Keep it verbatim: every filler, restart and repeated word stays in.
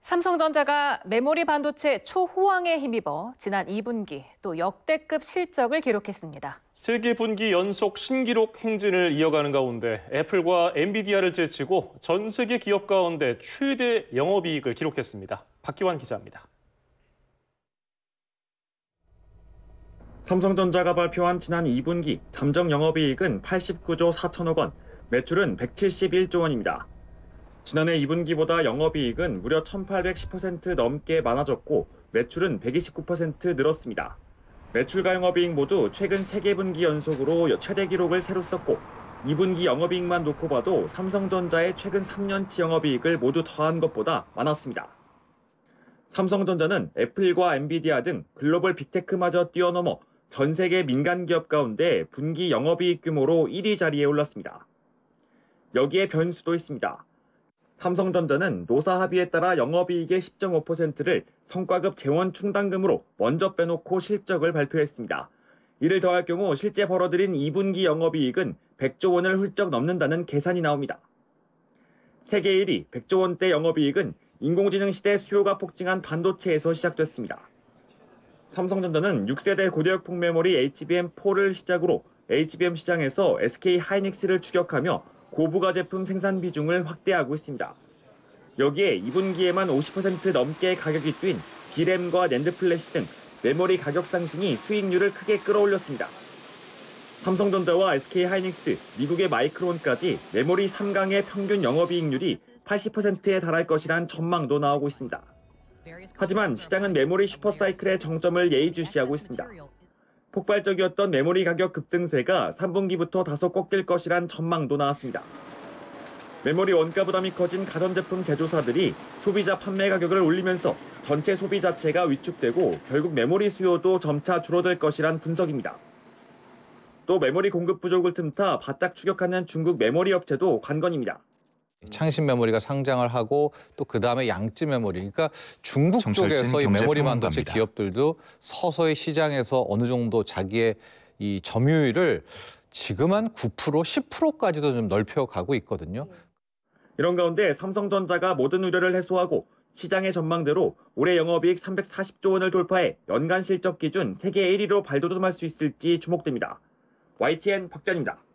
삼성전자가 메모리 반도체 초호황에 힘입어 지난 이 분기 또 역대급 실적을 기록했습니다. 세 개 분기 연속 신기록 행진을 이어가는 가운데 애플과 엔비디아를 제치고 전 세계 기업 가운데 최대 영업이익을 기록했습니다. 박기환 기자입니다. 삼성전자가 발표한 지난 이 분기 잠정 영업이익은 팔십구조 사천억 원, 매출은 백칠십일조 원입니다. 지난해 이 분기보다 영업이익은 무려 천팔백십 퍼센트 넘게 많아졌고 매출은 백이십구 퍼센트 늘었습니다. 매출과 영업이익 모두 최근 세 개 분기 연속으로 최대 기록을 새로 썼고 이 분기 영업이익만 놓고 봐도 삼성전자의 최근 삼 년치 영업이익을 모두 더한 것보다 많았습니다. 삼성전자는 애플과 엔비디아 등 글로벌 빅테크마저 뛰어넘어 전 세계 민간 기업 가운데 분기 영업이익 규모로 일 위 자리에 올랐습니다. 여기에 변수도 있습니다. 삼성전자는 노사 합의에 따라 영업이익의 십 점 오 퍼센트를 성과급 재원 충당금으로 먼저 빼놓고 실적을 발표했습니다. 이를 더할 경우 실제 벌어들인 이 분기 영업이익은 백조 원을 훌쩍 넘는다는 계산이 나옵니다. 세계 일 위 백조 원대 영업이익은 인공지능 시대 수요가 폭증한 반도체에서 시작됐습니다. 삼성전자는 육 세대 고대역폭 메모리 에이치비엠 포를 시작으로 에이치비엠 시장에서 에스케이하이닉스를 추격하며 고부가 제품 생산 비중을 확대하고 있습니다. 여기에 이 분기에만 오십 퍼센트 넘게 가격이 뛴 디램과 낸드 플래시 등 메모리 가격 상승이 수익률을 크게 끌어올렸습니다. 삼성전자와 에스케이하이닉스, 미국의 마이크론까지 메모리 삼 강의 평균 영업이익률이 팔십 퍼센트에 달할 것이란 전망도 나오고 있습니다. 하지만 시장은 메모리 슈퍼사이클의 정점을 예의주시하고 있습니다. 폭발적이었던 메모리 가격 급등세가 삼 분기부터 다소 꺾일 것이란 전망도 나왔습니다. 메모리 원가 부담이 커진 가전제품 제조사들이 소비자 판매 가격을 올리면서 전체 소비 자체가 위축되고 결국 메모리 수요도 점차 줄어들 것이란 분석입니다. 또 메모리 공급 부족을 틈타 바짝 추격하는 중국 메모리 업체도 관건입니다. 창신 메모리가 상장을 하고 또 그다음에 양찌 메모리. 그러니까 중국 쪽에서 이 메모리 반도체 기업들도 서서히 시장에서 어느 정도 자기의 이 점유율을 지금 한 구 퍼센트, 십 퍼센트까지도 좀 넓혀가고 있거든요. 이런 가운데 삼성전자가 모든 우려를 해소하고 시장의 전망대로 올해 영업이익 삼백사십조 원을 돌파해 연간 실적 기준 세계 일 위로 발돋움할 수 있을지 주목됩니다. 와이티엔 박변입니다.